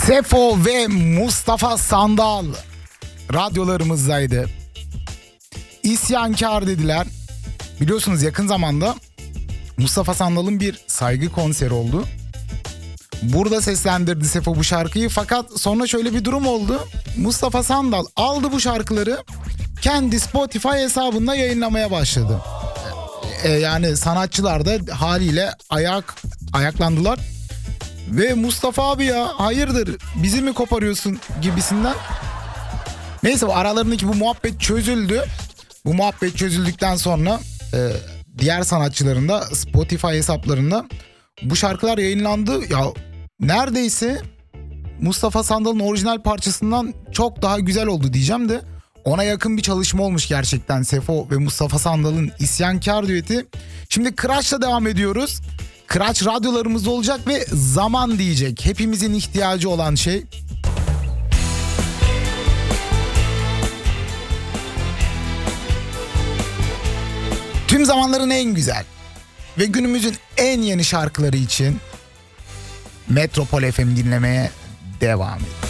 Sefo ve Mustafa Sandal radyolarımızdaydı. İsyankar dediler. Biliyorsunuz yakın zamanda Mustafa Sandal'ın bir saygı konseri oldu. Burada seslendirdi Sefo bu şarkıyı, fakat sonra şöyle bir durum oldu. Mustafa Sandal aldı bu şarkıları, kendi Spotify hesabında yayınlamaya başladı. Yani sanatçılar da haliyle ayaklandılar. Ve Mustafa abi ya hayırdır bizi mi koparıyorsun gibisinden. Neyse aralarındaki bu muhabbet çözüldü. Bu muhabbet çözüldükten sonra diğer sanatçıların da Spotify hesaplarında bu şarkılar yayınlandı. Ya neredeyse Mustafa Sandal'ın orijinal parçasından çok daha güzel oldu diyeceğim de ona yakın bir çalışma olmuş gerçekten Sefo ve Mustafa Sandal'ın İsyankar düeti. Şimdi Kıraç'la devam ediyoruz. Kıraç radyolarımızda olacak ve zaman diyecek. Hepimizin ihtiyacı olan şey. Tüm zamanların en güzel ve günümüzün en yeni şarkıları için Metropol FM dinlemeye devam edin.